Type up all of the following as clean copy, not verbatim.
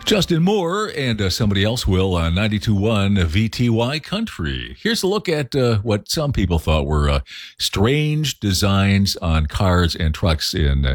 Justin Moore and somebody else will on 92.1 VTY Country. Here's a look at what some people thought were strange designs on cars and trucks in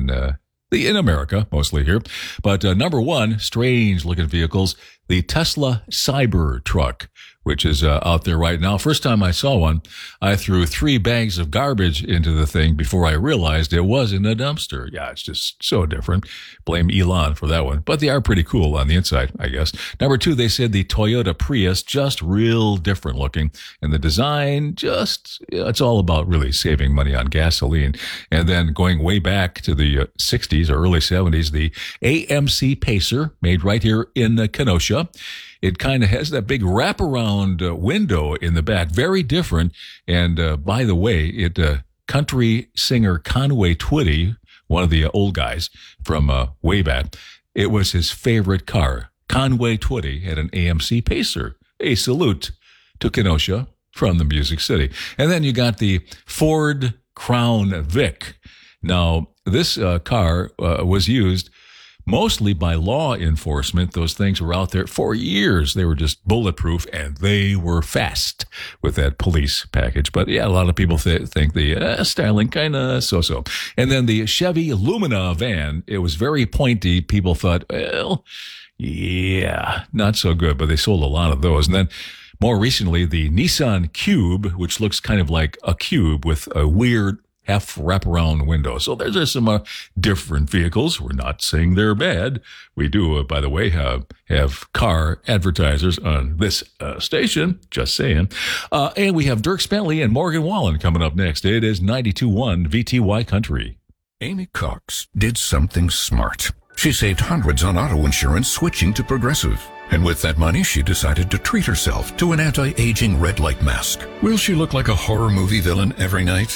America, mostly here. But number one, strange-looking vehicles, the Tesla Cybertruck, which is out there right now. First time I saw one, I threw 3 bags of garbage into the thing before I realized it was in a dumpster. Yeah, it's just so different. Blame Elon for that one. But they are pretty cool on the inside, I guess. Number 2, they said the Toyota Prius, just real different looking. And the design, it's all about really saving money on gasoline. And then going way back to the 60s or early 70s, the AMC Pacer, made right here in Kenosha. It kind of has that big wraparound window in the back, very different. And by the way, country singer Conway Twitty, one of the old guys from way back, it was his favorite car. Conway Twitty had an AMC Pacer. A salute to Kenosha from the Music City. And then you got the Ford Crown Vic. Now, this car was used mostly by law enforcement. Those things were out there for years. They were just bulletproof, and they were fast with that police package. But yeah, a lot of people think the styling kind of so-so. And then the Chevy Lumina van, it was very pointy. People thought, well, yeah, not so good, but they sold a lot of those. And then more recently, the Nissan Cube, which looks kind of like a cube with a weird half wraparound window. So there's some different vehicles. We're not saying they're bad. We do, by the way, have car advertisers on this station. Just saying. And we have Dirk Bentley and Morgan Wallen coming up next. It is 92.1 VTY Country. Amy Cox did something smart. She saved hundreds on auto insurance switching to Progressive. And with that money, she decided to treat herself to an anti-aging red light mask. Will she look like a horror movie villain every night?